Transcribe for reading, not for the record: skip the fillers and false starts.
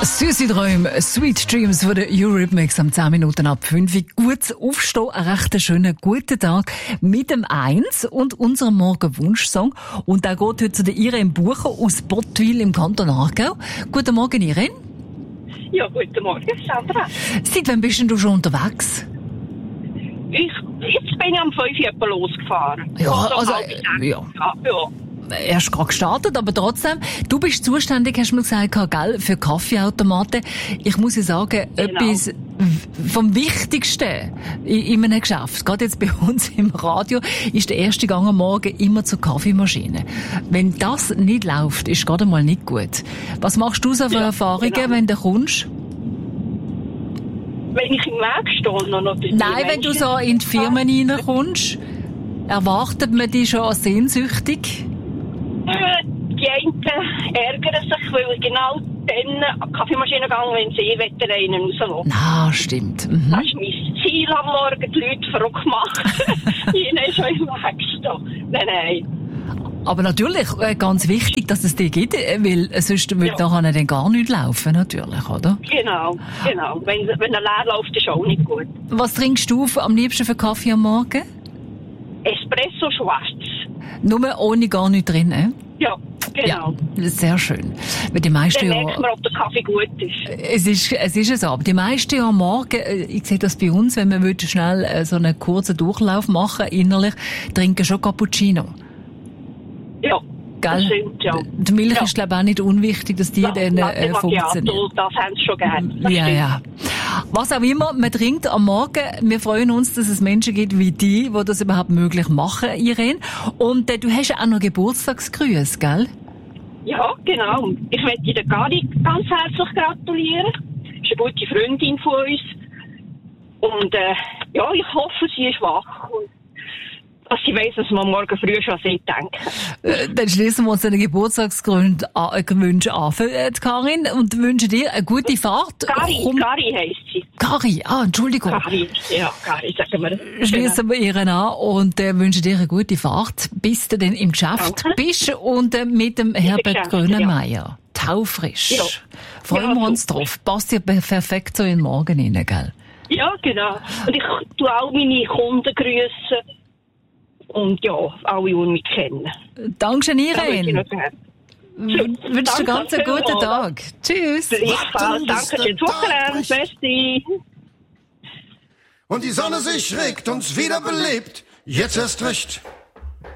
Süße Träume, Sweet Dreams von der Eurythmics am 10 Minuten ab 5. Gut aufstehen, einen recht schönen guten Tag mit dem 1 und unserem Morgenwunschsong. Und der geht heute zu der Irene Bucher aus Bottwil im Kanton Aargau. Guten Morgen, Irene. Ja, guten Morgen, Sandra. Seit wann bist denn du schon unterwegs? Jetzt bin ich am 5 Uhr losgefahren. Ja, also, ja. Erst gerade gestartet, aber trotzdem, du bist zuständig, hast du mir gesagt, gell, für Kaffeeautomaten. Ich muss ja sagen, etwas vom Wichtigsten in einem Geschäft, gerade jetzt bei uns im Radio, ist der erste Gang am Morgen immer zur Kaffeemaschine. Wenn das nicht läuft, ist gerade mal nicht gut. Was machst du so für Erfahrungen, wenn du kommst? Wenn ich im Weg stehe, noch Nein, wenn du so in die Firmen reinkommst, erwartet man dich schon sehnsüchtig? Die einen ärgern sich, weil ich genau dann an die Kaffeemaschine gehe, wenn sie einen rauslassen. Na, stimmt. Mhm. Das ist mein Ziel am Morgen, die Leute verrückt machen. Die schon im Weg stehen. Nein. Aber natürlich ganz wichtig, dass es die gibt, weil sonst würde nachher dann gar nicht laufen, natürlich, oder? Genau. Wenn er leer läuft, ist auch nicht gut. Was trinkst du am liebsten für Kaffee am Morgen? Espresso schwarz. Nur ohne gar nichts drin, Ja, genau. Ja, sehr schön. Weil die meisten dann merkt man, ob der Kaffee gut ist. Es ist so. Aber die meisten am Morgen, ich sehe das bei uns, wenn wir schnell so einen kurzen Durchlauf machen, innerlich, trinken schon Cappuccino. Ja. Gell? Das stimmt, ja. Die Milch ist, glaube ich, auch nicht unwichtig, dass die dann funktioniert. Das haben sie schon gerne. Ja. Was auch immer man trinkt am Morgen, wir freuen uns, dass es Menschen gibt wie die das überhaupt möglich machen, Irene. Und du hast auch noch Geburtstagsgrüße, gell? Ja, genau. Ich möchte der Gari ganz herzlich gratulieren. Sie ist eine gute Freundin von uns. Und ich hoffe, sie ist wach. Und dass sie weiss, dass man morgen früh schon an sie denken. Dann schließen wir uns den Geburtstagswünsche an für Karin und wünschen dir eine gute Fahrt. Gari heisst sie. Gari, Entschuldigung. Gari, sagen wir. Schließen wir ihren an und wünschen dir eine gute Fahrt, bis du dann im Geschäft bist und mit dem Herbert Grönemeyer. Taufrisch. Ja. Freuen wir uns drauf. Passt dir perfekt so in den Morgen rein, gell? Ja, genau. Und ich tue auch meine Kunden grüßen. Und ja, alle, die mich kennen. Dankeschön, Irene. Wünsche dir ganz einen guten Tag. Tschüss. Danke, schönes Wochenende. Merci. Und die Sonne sich regt, uns wieder belebt. Jetzt erst recht.